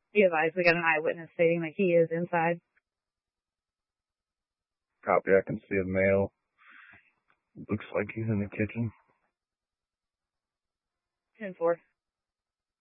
Be advised, we got an eyewitness stating that he is inside. Copy, I can see a male. Looks like he's in the kitchen. 10-4.